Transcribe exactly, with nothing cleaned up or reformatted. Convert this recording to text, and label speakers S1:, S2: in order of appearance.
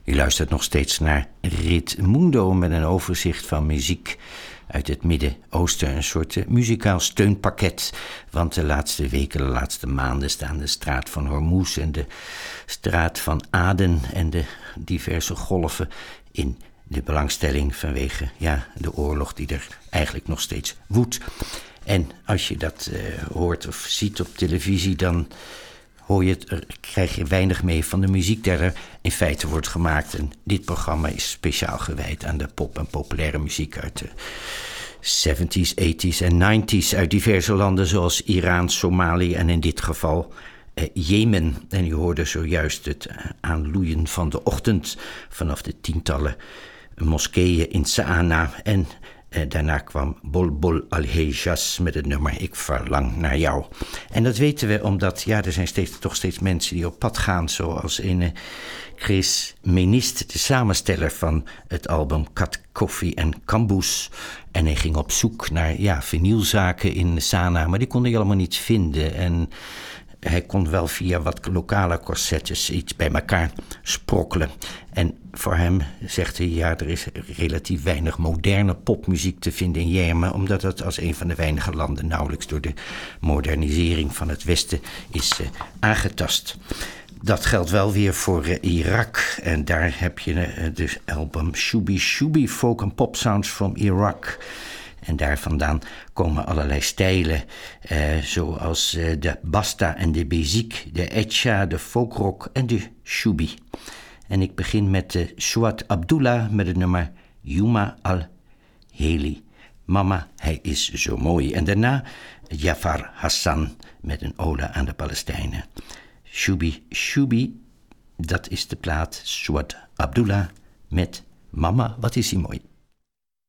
S1: U luistert nog steeds naar Ritmundo met een overzicht van muziek uit het Midden-Oosten. Een soort uh, muzikaal steunpakket. Want de laatste weken, de laatste maanden staan de straat van Hormuz en de straat van Aden en de diverse golven in de belangstelling vanwege ja, de oorlog die er eigenlijk nog steeds woedt. En als je dat uh, hoort of ziet op televisie, dan hoor je het, krijg je weinig mee van de muziek die er in feite wordt gemaakt. En dit programma is speciaal gewijd aan de pop- en populaire muziek uit de zeventies, tachtiger en negentiger uit diverse landen zoals Iran, Somalië en in dit geval eh, Jemen. En u hoorde zojuist het aanloeien van de ochtend vanaf de tientallen moskeeën in Sa'ana. En eh, daarna kwam Bulbul Al-Hejaz met het nummer Ik verlang naar jou. En dat weten we omdat ja, er zijn steeds, toch steeds mensen die op pad gaan, zoals in uh, Chris Menist, de samensteller van het album Kat, Koffie en Kamboes. En hij ging op zoek naar ja, vinylzaken in Sanaa, maar die kon hij allemaal niet vinden. En hij kon wel via wat lokale corsettes iets bij elkaar sprokkelen. En voor hem zegt hij, ja, er is relatief weinig moderne popmuziek te vinden in Jemen, omdat het als een van de weinige landen nauwelijks door de modernisering van het Westen is uh, aangetast. Dat geldt wel weer voor uh, Irak. En daar heb je uh, de album Shubi Shubi, folk en pop sounds from Iraq. En daar vandaan komen allerlei stijlen, eh, zoals uh, de basta en de bezik, de etcha, de folkrock en de shubi. En ik begin met de Suad Abdullah met het nummer Yuma al-Heli. Mama, hij is zo mooi. En daarna Jafar Hassan met een ode aan de Palestijnen. Shubi Shubi, dat is de plaat Suad Abdullah met Mama, wat is hij mooi.